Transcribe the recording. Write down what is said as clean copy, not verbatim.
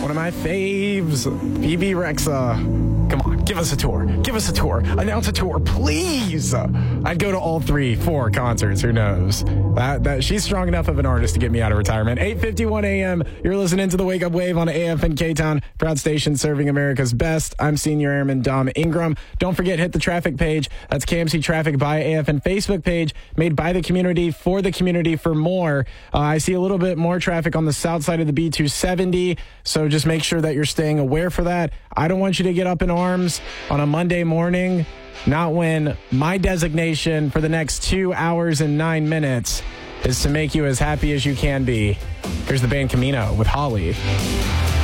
One of my faves, Bebe Rexha. Come on, give us a tour. Give us a tour. Announce a tour, please. I'd go to all 4 concerts. Who knows? That she's strong enough of an artist to get me out of retirement. 8:51 a.m. You're listening to the Wake Up Wave on AFN K-Town. Proud station serving America's best. I'm Senior Airman Dom Ingram. Don't forget, hit the traffic page. That's KMC Traffic by AFN Facebook page, made by the community for more. I see a little bit more traffic on the south side of the B270, so just make sure that you're staying aware for that. I don't want you to get up in arms on a Monday morning, not when my designation for the next 2 hours and 9 minutes is to make you as happy as you can be. Here's the band Camino with Holly.